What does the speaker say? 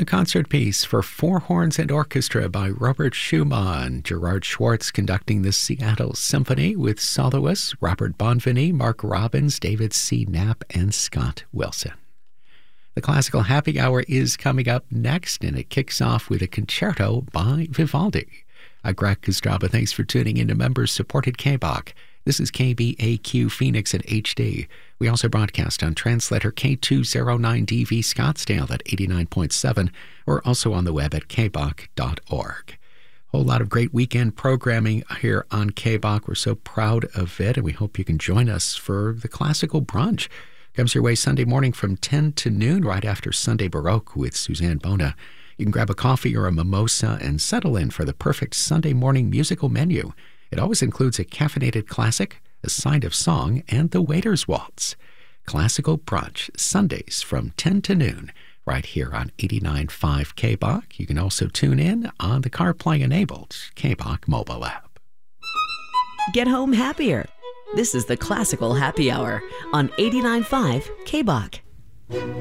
A concert piece for four horns and orchestra by Robert Schumann. Gerard Schwartz conducting the Seattle Symphony with soloists Robert Bonvanie, Mark Robbins, David C. Knapp, and Scott Wilson. The Classical Happy Hour is coming up next, and it kicks off with a concerto by Vivaldi. I'm Greg Kostraba. Thanks for tuning in to members-supported KBOC. This is KBAQ Phoenix at HD. We also broadcast on translator K209DV Scottsdale at 89.7, or also on the web at kbok.org. Whole lot of great weekend programming here on KBOC. We're so proud of it, and we hope you can join us for the Classical Brunch. Comes your way Sunday morning from 10 to noon, right after Sunday Baroque with Suzanne Bona. You can grab a coffee or a mimosa and settle in for the perfect Sunday morning musical menu. It always includes a caffeinated classic, a side of song, and the Waiter's Waltz. Classical Brunch, Sundays from 10 to noon, right here on 89.5 KBOC. You can also tune in on the CarPlay-enabled KBOC mobile app. Get home happier. This is the Classical Happy Hour on 89.5 KBOC.